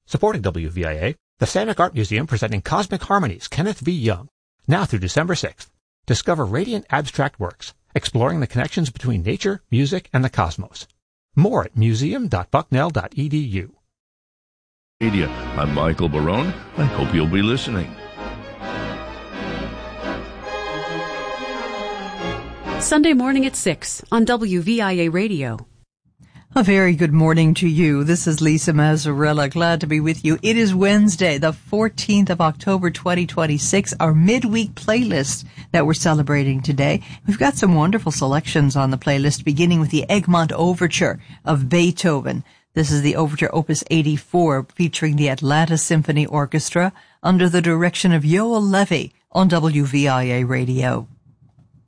Supporting WVIA, the Samick Art Museum presenting Cosmic Harmonies, Kenneth V. Young, now through December 6th. Discover radiant abstract works, exploring the connections between nature, music, and the cosmos. More at museum.bucknell.edu. Media. I'm Michael Barone. I hope you'll be listening. Sunday morning at 6 on WVIA Radio. A very good morning to you. This is Lisa Mazzarella. Glad to be with you. It is Wednesday, the 14th of October, 2026, our midweek playlist that we're celebrating today. We've got some wonderful selections on the playlist, beginning with the Egmont Overture of Beethoven. This is the Overture Opus 84, featuring the Atlanta Symphony Orchestra under the direction of Yoel Levy on WVIA Radio.